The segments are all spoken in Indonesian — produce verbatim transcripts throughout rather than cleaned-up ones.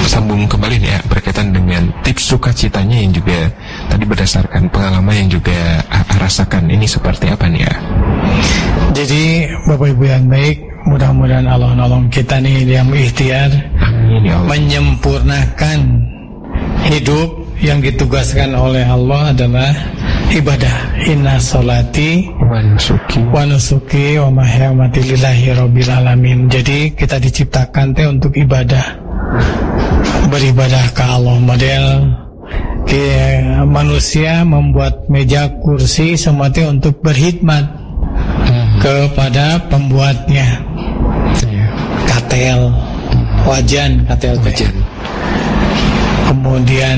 sambung kembali nih ya, berkaitan dengan tips sukacitanya yang juga tadi berdasarkan pengalaman yang juga rasakan, ini seperti apa nih ya? Jadi Bapak Ibu yang baik, mudah-mudahan Allah nolong kita nih yang ikhtiar ya menyempurnakan hidup yang ditugaskan oleh Allah adalah ibadah. Inna sholati wa nusuki wa nusuki wa mahyamati lillahi rabbil alamin. Jadi kita diciptakan teh untuk ibadah, beribadah ke Allah. Model ke manusia membuat meja, kursi, semua teh untuk berkhidmat hmm. kepada pembuatnya. yeah. Katel, wajan, katel teh. Wajan. Kemudian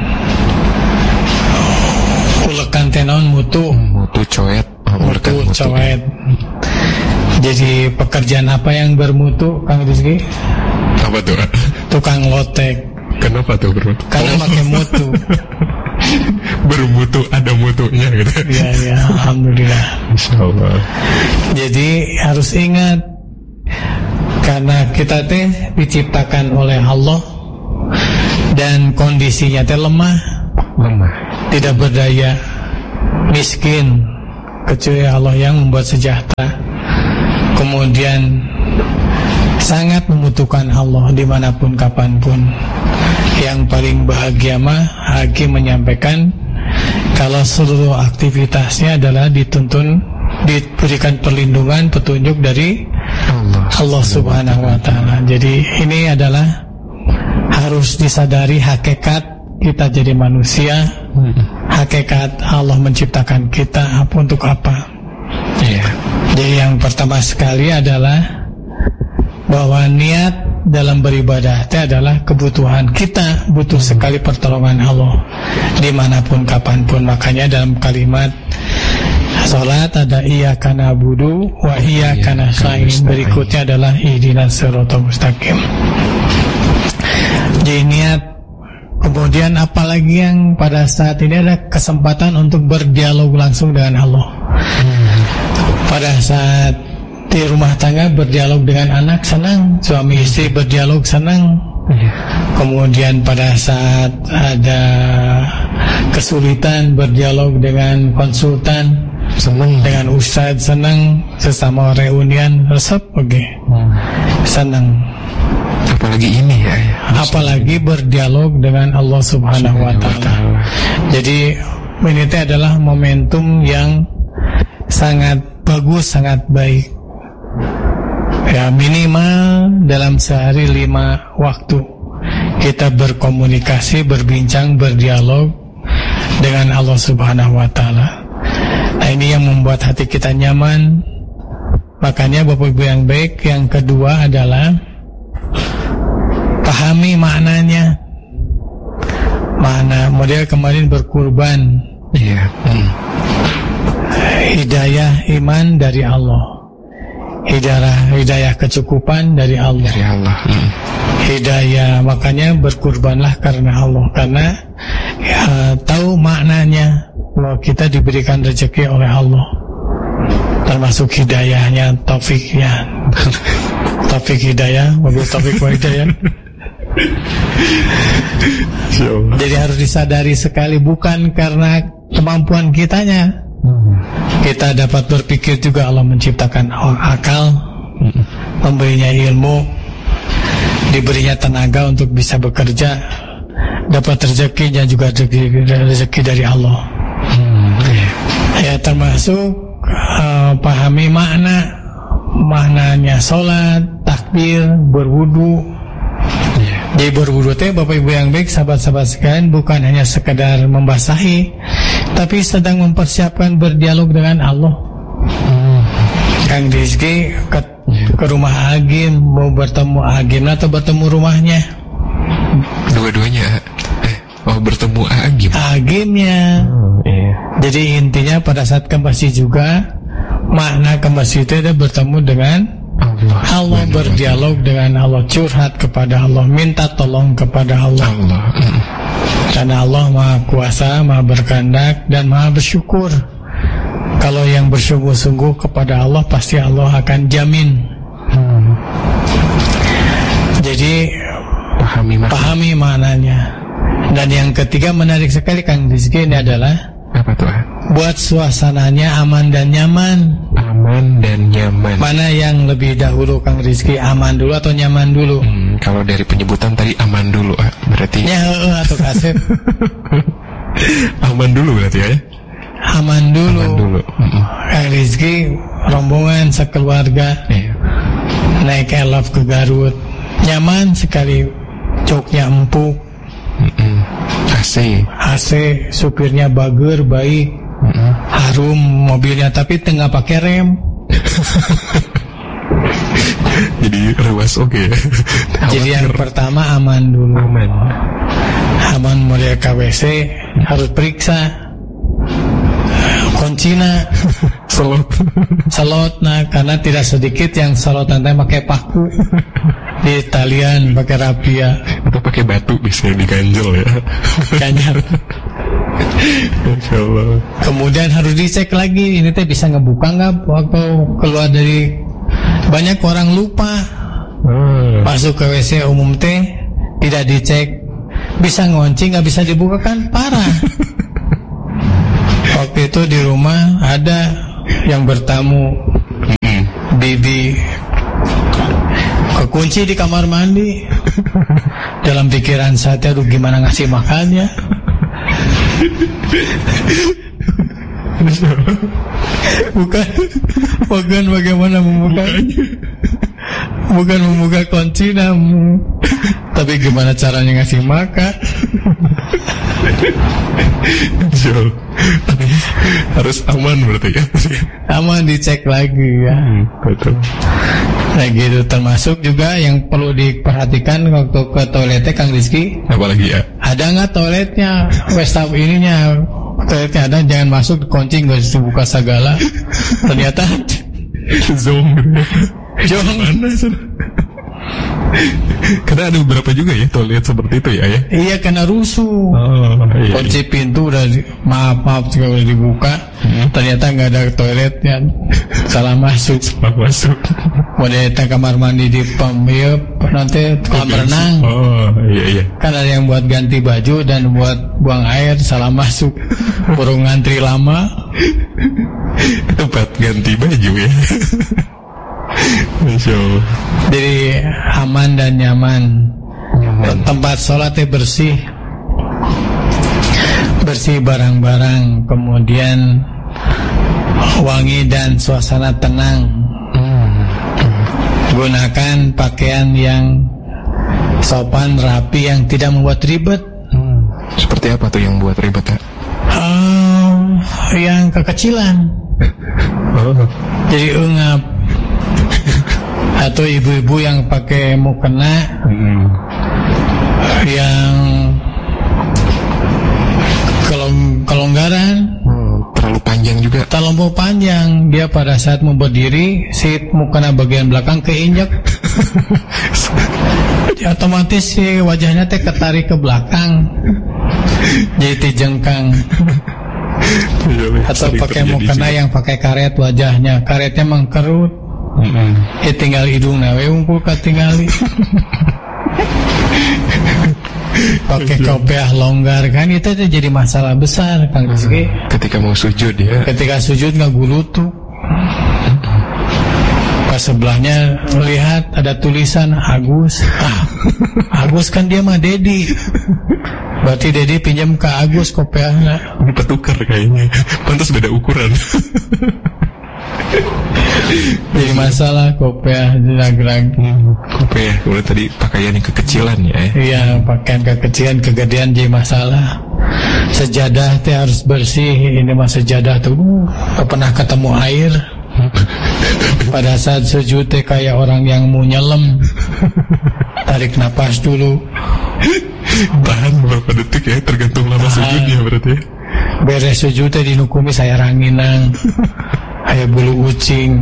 ulekan tenon mutu, mutu coet, mutu coet. Jadi pekerjaan apa yang bermutu, Kang Rizky? Apa tuh? Tukang lotek. Kenapa tuh bermutu? Karena oh. pakai mutu. Bermutu, ada mutunya gitu. Iya, ya, alhamdulillah. Insyaallah. Jadi harus ingat, karena kita teh diciptakan oleh Allah dan kondisinya teh lemah, lemah, tidak berdaya, miskin, kecuali Allah yang membuat sejahtera. Kemudian sangat membutuhkan Allah dimanapun kapanpun. Yang paling bahagia mah Hakim menyampaikan kalau seluruh aktivitasnya adalah dituntun, diberikan perlindungan, petunjuk dari Allah, Allah Subhanahu wa Ta'ala. Jadi ini adalah harus disadari hakikat kita jadi manusia, hakikat Allah menciptakan kita untuk apa. yeah. Jadi yang pertama sekali adalah bahwa niat dalam beribadah itu adalah kebutuhan kita, butuh sekali pertolongan Allah dimanapun kapanpun. Makanya dalam kalimat salat ada iyyaka na'budu wa iyyaka nasta'in, berikutnya adalah ihdinas siratal mustaqim. Jadi niat. Kemudian apalagi yang pada saat ini ada kesempatan untuk berdialog langsung dengan Allah. Pada saat di rumah tangga berdialog dengan anak senang, suami istri berdialog senang. Kemudian pada saat ada kesulitan berdialog dengan konsultan senang, dengan ustadz senang, sesama reunian resep oke okay. senang. Apalagi ini ya, ya. Apalagi berdialog dengan Allah Subhanahu wa Ta'ala. Jadi ini adalah momentum yang sangat bagus, sangat baik. Ya, minimal dalam sehari lima waktu kita berkomunikasi, berbincang, berdialog dengan Allah Subhanahu wa Ta'ala. Nah, ini yang membuat hati kita nyaman. Makanya Bapak Ibu yang baik, yang kedua adalah pahami maknanya. Makna model kemarin berkurban. Iya. Hmm. Hidayah iman dari Allah. Hidayah hidayah kecukupan dari Allah. Dari Allah. Hmm. Hidayah, makanya berkurbanlah karena Allah, karena ya, tahu maknanya bahwa kita diberikan rezeki oleh Allah. Termasuk hidayahnya, taufiknya. Taufik hidayah, mobil taufik wa hidayah. Jadi harus disadari sekali, bukan karena kemampuan kitanya. Kita dapat berpikir juga Allah menciptakan akal, memberinya ilmu, diberinya tenaga untuk bisa bekerja, dapat rezekinya juga rezeki, rezeki dari Allah. Ya, termasuk uh, pahami makna, maknanya sholat, takbir, berwudu. Jadi berwudu teh Bapak Ibu yang baik, sahabat-sahabat sekalian, bukan hanya sekedar membasahi, tapi sedang mempersiapkan berdialog dengan Allah. hmm. Kang Rizky ke, ke rumah Agim, mau bertemu Agim atau bertemu rumahnya? Dua-duanya. Eh, oh bertemu Agim. Agimnya. oh, iya. Jadi intinya pada saat ke masjid juga, makna ke masjid itu bertemu dengan Allah, Allah berdialog dengan Allah, curhat kepada Allah, minta tolong kepada Allah. Allah. Karena Allah Maha Kuasa, Maha Berkehendak, dan Maha Bersyukur. Kalau yang bersungguh-sungguh kepada Allah, pasti Allah akan jamin. hmm. Jadi paham pahami makna. Pahami maknanya. Dan yang ketiga menarik sekali Kang Rizky, ini adalah apa tuh? buat suasananya aman dan nyaman. Aman dan nyaman. Mana yang lebih dahulu Kang Rizky, aman dulu atau nyaman dulu? Hmm, kalau dari penyebutan tadi aman dulu, ah, berarti. Ya, uh, atau kasep. Aman dulu berarti ya? Aman dulu. Aman dulu. Mm-mm. Kang Rizky rombongan sekeluarga Iya. naik elf ke Garut, nyaman sekali, joknya empuk. Mm-mm. A C. A C, supirnya bager, baik, Mm-mm. harum mobilnya, tapi tengah pakai rem. Jadi rewas oke ya. Jadi yang pertama aman dulu. Aman. Aman mulai K W C harus periksa kuncinya, Selot. selot, nah karena tidak sedikit yang selot nanti pakai paku. Di Italian pakai rapia Atau pakai batu bisa diganjel ya. ganjal. Masya Allah. Kemudian harus dicek lagi, ini teh bisa ngebuka nggak waktu keluar dari. Banyak orang lupa Ah. masuk ke W C umum teh tidak dicek, bisa ngunci nggak bisa dibuka, kan parah. Waktu itu di rumah ada yang bertamu, Mm-mm. bibi kekunci di kamar mandi. Dalam pikiran saya, aduh gimana ngasih makannya. Bukan, bukan bagaimana membuka, bukan membuka kunci namun, tapi gimana caranya ngasih makan. Jol. Harus aman berarti ya. Aman dicek lagi ya. Hmm, betul. Nah gitu, termasuk juga yang perlu diperhatikan waktu ke toiletnya Kang Rizky. Apalagi ya? Ada nggak toiletnya? Westaf ininya toiletnya ada, jangan masuk kunci nggak dibuka segala. Ternyata Zong. jong. Mana sih? Karena ada beberapa juga ya toilet seperti itu ya ya. Iya, kena rusuh. Oh, iya. Kunci pintu udah di- maaf maaf juga udah dibuka. Hmm. Ternyata nggak ada toiletnya. Salah masuk. Salah masuk. Mau datang kamar mandi di pom, iya, nanti kolam renang. Oh, iya iya. Kan ada yang buat ganti baju dan buat buang air, salah masuk. Burung ngantri lama. Tempat ganti baju ya. Masya Allah. Jadi aman dan nyaman. Nyaman. Tempat sholatnya bersih, bersih barang-barang, kemudian wangi dan suasana tenang. Hmm. Gunakan pakaian yang sopan, rapi, yang tidak membuat ribet. Hmm. Seperti apa tuh yang buat ribet ya? Oh, yang kekecilan, Oh. jadi ungap. Atau ibu-ibu yang pakai mukena Hmm. yang kelong kelonggaran, Hmm. Terlalu panjang juga. terlalu panjang. Dia pada saat mau berdiri, si mukena bagian belakang keinjak. Ya, otomatis si wajahnya teh ketarik ke belakang, jadi jengkang. Atau Sering pakai terjadi mukena juga. yang pakai karet wajahnya, karetnya mengkerut. Mm-mm. Ya tinggal hidung nawe unggul katingali. Pakai kopiah longgar kan, itu tuh jadi masalah besar Kang Rizky. Ketika mau sujud ya. Ketika sujud nggak gulutuk. Pas sebelahnya melihat ada tulisan Agus. Ah, Agus kan dia mah Dedi. Berarti Dedi pinjam ke Agus kopiahnya. Ini petukar kayaknya. Pantas beda ukuran. Jadi masalah kopiah gerak-gerak. Hmm. Apa ya? Udah tadi pakaian yang kekecilan ya. eh? Iya, pakaian kekecilan, kegedean jadi masalah. Sejadah teh harus bersih. Ini mah sejadah tuh uh, pernah ketemu air. Pada saat sujud teh kayak orang yang mau nyelam. Tarik napas dulu. Tahan beberapa detik ya, tergantung lama sujudnya berarti ya. Beres sujud teh dinukumi saya ranginang. Aya bulu ucing.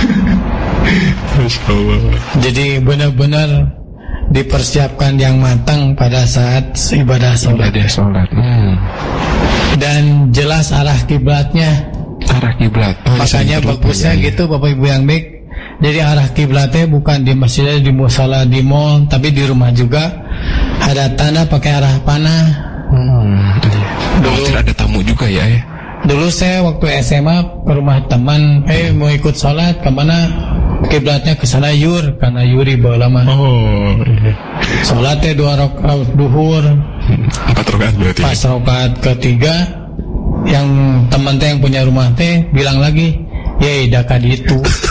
Masya Allah. Jadi benar-benar dipersiapkan yang matang pada saat ibadah sholat. Ibadah sholat. Hmm. Dan jelas arah kiblatnya. Arah kiblat. Oh, Makanya bisa bagusnya terlupa, ya. gitu Bapak Ibu yang baik. Jadi arah kiblatnya bukan di masjid, di musala, di mall, tapi di rumah juga ada tanda pakai arah panah. Hmm, dulu ada tamu juga ya, ya. Dulu saya waktu S M A ke rumah teman, eh mau ikut sholat kemana? Kiblatnya ke sana yur, karena yuri bawa lama. Oh, iya. Sholatnya dua rakaat duhur, empat rakaat berarti. Pas rakaat ketiga, yang teman teh yang punya rumah teh bilang lagi, ye daka itu.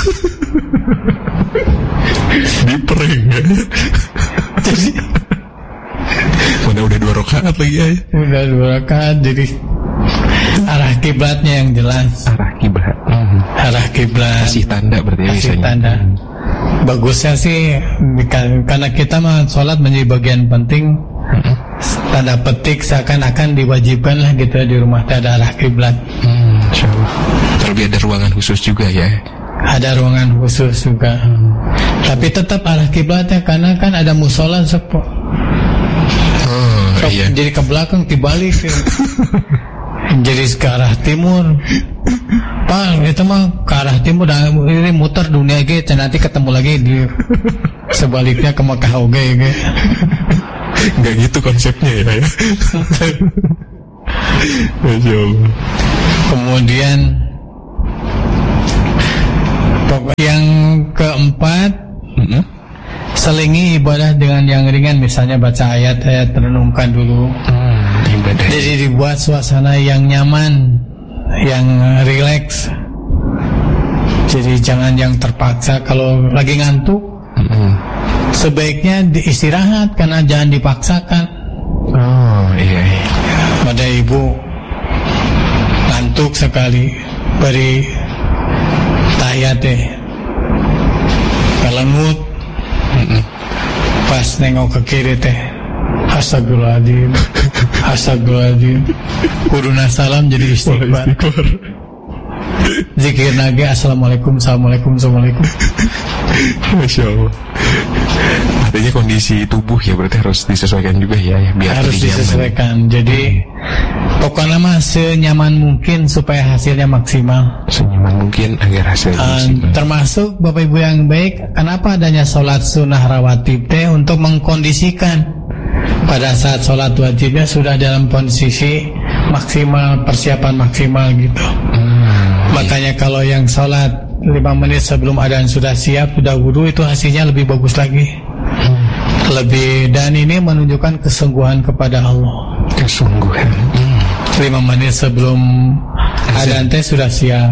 Dipering ya. Jadi Udah udah dua rakaat lagi ya. Udah dua rakaat, jadi arah kiblatnya yang jelas. Arah kiblat. Hmm. Arah kiblat. Kasih tanda berarti ya. Kasih tanda. Bagusnya sih karena kita mah sholat menjadi bagian penting. Hmm. Tanda petik seakan-akan diwajibkan lah gitu di rumah ada arah kiblat. Hmm, insyaallah. Terlebih ada ruangan khusus juga ya. Ada ruangan khusus juga. Hmm. Tapi tetap arah kiblatnya karena kan ada musola sepo. Oh, so, iya. Jadi ke belakang dibalik. Jadi ke arah timur. Pak, itu mah ke arah timur dan ini muter dunia gitu, nanti ketemu lagi di sebaliknya ke Mekah oge gitu. Enggak gitu konsepnya ya. Ya. Masya Allah. Kemudian yang keempat, mm-hmm. selingi ibadah dengan yang ringan, misalnya baca ayat-ayat, renungkan dulu. Hmm, ibadah. Jadi dibuat suasana yang nyaman, yang rileks. Jadi jangan yang terpaksa. Kalau lagi ngantuk, mm-hmm. sebaiknya diistirahat karena jangan dipaksakan. Oh iya. iya. Pada ibu ngantuk sekali, beri tahiyat deh, kalengut, mm-mm. pas nengok ke kiri teh, astagfirullahaladzim, astagfirullahaladzim, kuduna salam jadi istighfar, zikir nage assalamualaikum, assalamualaikum, assalamualaikum. Masya Allah. Artinya kondisi tubuh ya berarti harus disesuaikan juga ya, ya biar harus disesuaikan. Jadi pokoknya mah senyaman mungkin supaya hasilnya maksimal. Senyaman mungkin agar hasilnya uh, maksimal. Termasuk Bapak Ibu yang baik, kenapa adanya sholat sunnah rawatib teh untuk mengkondisikan pada saat sholat wajibnya sudah dalam posisi maksimal, persiapan maksimal gitu. Hmm, Makanya iya. Kalau yang sholat lima menit sebelum adzan sudah siap, sudah wudu, itu hasilnya lebih bagus lagi. Hmm. Lebih, dan ini menunjukkan kesungguhan kepada Allah. Kesungguhan. Hmm. lima menit sebelum adzan teh sudah siap.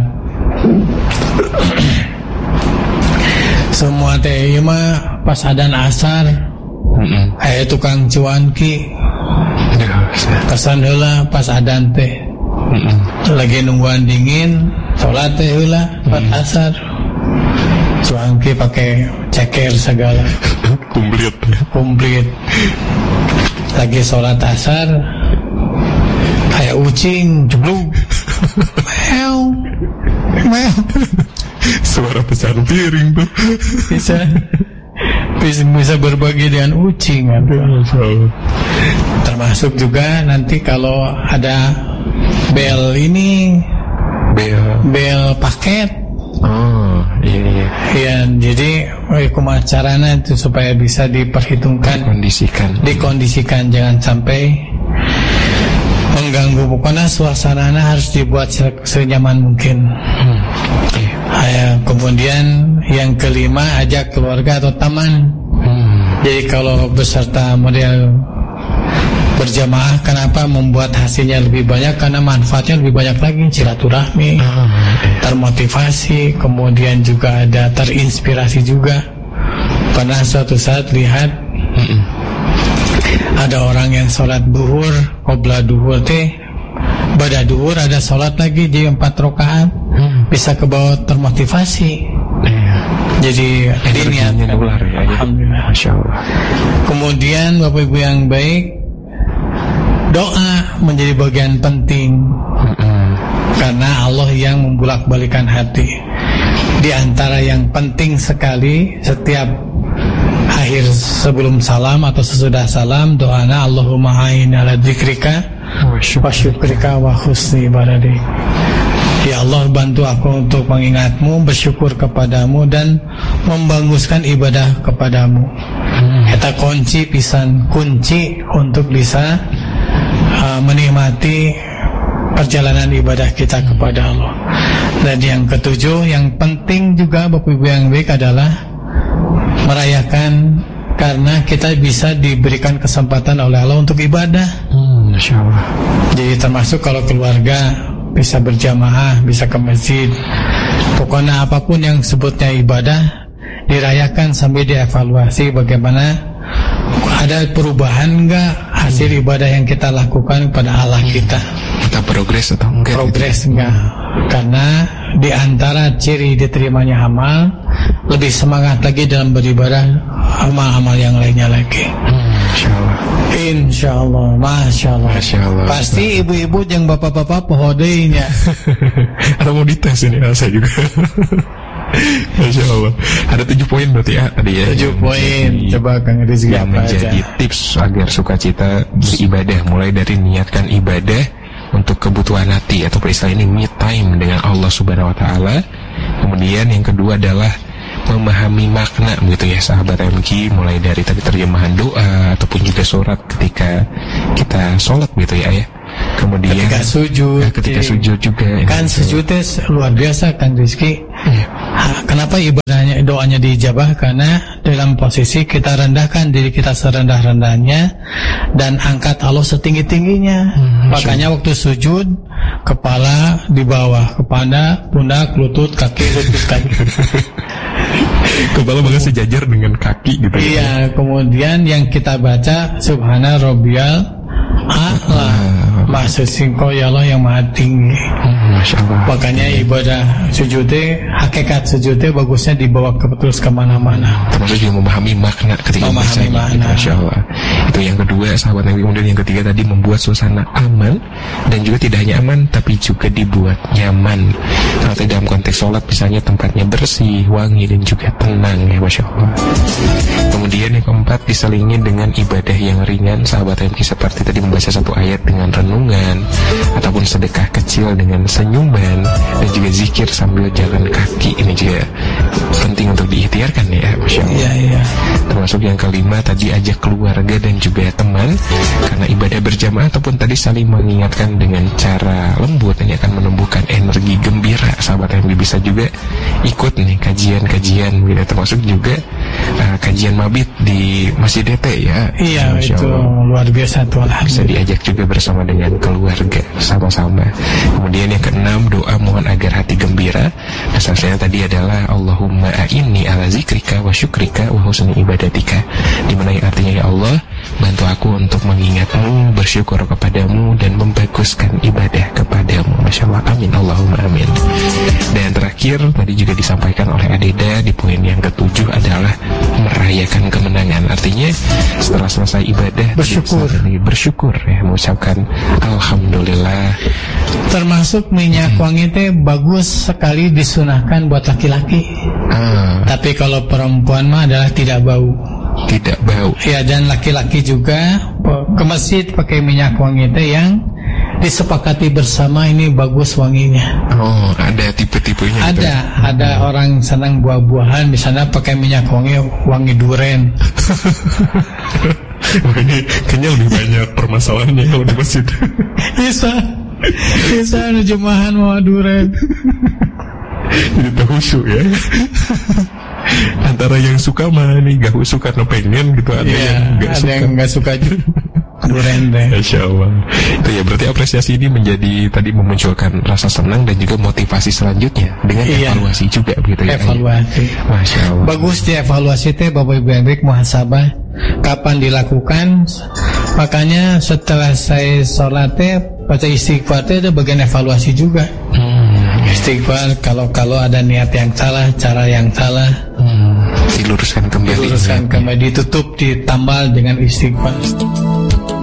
Semua teh mah pas adzan asar. Heeh. Mm Aya tukang cuanki. Kesan heula pas adzan teh. Mm-mm. Lagi nungguan dingin, sholat teh heula pas asar. Cuanki pakai ceker segala. Komplit. Komplit. Lagi sholat asar, kayak ucing jebluk. Meow. Meow. Suara besar piring tuh. Bisa bisa, bisa berbagi dengan ucing kan? Termasuk juga nanti kalau ada bel ini, bel bel paket. Oh iya iya. Ya, jadi kumaha carana itu supaya bisa diperhitungkan, dikondisikan, dikondisikan jangan sampai mengganggu. Pokoknya suasananya harus dibuat senyaman mungkin. Hmm. Okay. Ya, kemudian yang kelima, ajak keluarga atau teman. Hmm. Jadi kalau beserta model berjamaah, kenapa membuat hasilnya lebih banyak? Karena manfaatnya lebih banyak lagi, silaturahmi, hmm. termotivasi, kemudian juga ada terinspirasi juga. Pernah suatu saat lihat hmm. ada orang yang sholat duhur, qobla duhur teh, bada duhur ada sholat lagi di empat rakaat, hmm. bisa ke bawah termotivasi. Yeah. Jadi niat ya, alhamdulillah. Masya Allah. Kemudian Bapak Ibu yang baik, doa menjadi bagian penting. Mm-hmm. Karena Allah yang membulak-balikan hati. Di antara yang penting sekali setiap akhir sebelum salam atau sesudah salam, doana Allahumma a'in ala dzikrika wa syukrika wa husni ibadatik. Ya Allah, bantu aku untuk mengingatmu, bersyukur kepadamu, dan membaguskan ibadah kepadamu. Hmm. Eta kunci pisan, kunci untuk bisa uh, menikmati perjalanan ibadah kita kepada Allah. Dan yang ketujuh, yang penting juga Bapak Ibu yang baik adalah merayakan, karena kita bisa diberikan kesempatan oleh Allah untuk ibadah. Hmm, Masya Allah. Jadi termasuk kalau keluarga bisa berjamaah, bisa ke masjid. Pokoknya apapun yang sebutnya ibadah dirayakan sambil dievaluasi bagaimana ada perubahan enggak hasil ibadah yang kita lakukan kepada Allah kita. Kita progres atau enggak? Progres gitu. Enggak. Karena di antara ciri diterimanya amal, lebih semangat lagi dalam beribadah amal-amal yang lainnya lagi. Hmm, Masya Allah. Insya Allah, Masya Allah. Masya Allah. Pasti ibu-ibu yang bapak-bapak pohodeinya. Atau mau dites ini saya juga. Masya Allah. Ada tujuh poin berarti ya tadi ya. Tujuh poin. Coba Kang Rizky yang apa menjadi aja tips agar sukacita beribadah, mulai dari niatkan ibadah untuk kebutuhan hati atau istilah ini me time dengan Allah Subhanahu Wa Taala. Kemudian yang kedua adalah memahami makna begitu ya sahabat M K, mulai dari tadi terjemahan doa ataupun juga surat ketika kita sholat gitu ya ya. Kemudian ketika sujud, ya, ketika jadi, sujud juga kan sujudnya luar biasa kan Rizky. Ya. Kenapa ibadahnya doanya diijabah? Karena dalam posisi kita rendahkan diri kita serendah-rendahnya dan angkat Allah setinggi-tingginya. Hmm, makanya waktu sujud kepala di bawah, kepala, pundak, lutut, kaki, lutut, kaki. Kepala bahkan sejajar dengan kaki gitu. Iya, kemudian yang kita baca Subhana Rabbiyal A'la, maksud singko ya Allah yang maha tinggi. Hmm, Masya Allah. Makanya ibadah sujudnya, hakikat sujudnya bagusnya dibawa ke terus kemana-mana. Termasuk juga memahami makna ketika memahami makna. Masya Allah. Itu yang kedua sahabat Nabi. Kemudian yang ketiga tadi membuat suasana aman, dan juga tidak hanya aman tapi juga dibuat nyaman. Kalau dalam konteks sholat misalnya tempatnya bersih, wangi dan juga tenang ya Masya Allah. Kemudian yang keempat diselingi dengan ibadah yang ringan sahabat Nabi, seperti tadi membaca satu ayat dengan renungan ataupun sedekah kecil dengan senyuman dan juga zikir sambil jalan kaki. Ini juga penting untuk diikhtiarkan ya Masya Allah. Iya, iya. Termasuk yang kelima tadi ajak keluarga dan juga teman, karena ibadah berjamaah ataupun tadi saling mengingatkan dengan cara lembut ini akan menumbuhkan energi gembira sahabat yang bisa juga ikut nih kajian-kajian gitu, termasuk juga uh, kajian mabit di Masjid D T ya. Iya, Masya itu Allah. luar biasa tuh. Bisa diajak juga bersama dengan keluarga sama-sama. Kemudian yang keenam doa mohon agar hati gembira. Asalnya tadi adalah Allahumma a'inni ala zikrika wa syukrika wa husni ibadatika, dimana yang artinya ya Allah bantu aku untuk mengingatmu, bersyukur kepadamu dan membaguskan ibadah kepadamu. Masya Allah, amin Allahumma amin. Dan terakhir tadi juga disampaikan oleh Adeda di poin yang ketujuh adalah merayakan kemenangan. Artinya setelah selesai ibadah bersyukur, bersyukur ya, mengucapkan alhamdulillah. Termasuk minyak wangi teh bagus sekali disunahkan buat laki-laki. Ah. Tapi kalau perempuan mah adalah tidak bau. Tidak bau. Ya, dan laki-laki juga ke masjid pakai minyak wangi teh yang disepakati bersama ini bagus wanginya. Oh, ada tipe-tipenya. Ada, gitu. ada hmm. orang senang buah-buahan, misalnya pakai minyak wangi wangi duren. Wah, ini kayaknya lebih banyak permasalahannya kalau di masjid. Bisa, bisa jemahan mau duren. Jadi terhusyuk ya. Antara yang suka mah nih gak suka karena pengen gitu, ada ya, yang gak ada suka. yang gak suka juga. Duren deh. Masya Allah. Itu ya berarti apresiasi ini menjadi tadi memunculkan rasa senang dan juga motivasi selanjutnya dengan iya. evaluasi juga begitu ya. Evaluasi. Masya Allah. Bagus dievaluasi teh Bapak Ibu Hendrik, muhasabah kapan dilakukan. Makanya setelah saya sholat teh baca istighfar teh ada bagian evaluasi juga. Hmm. Istighfar kalau kalau ada niat yang salah, cara yang salah. Hmm. Diluruskan kembali. Diluruskan kembali, ditutup, ditambal dengan istighfar.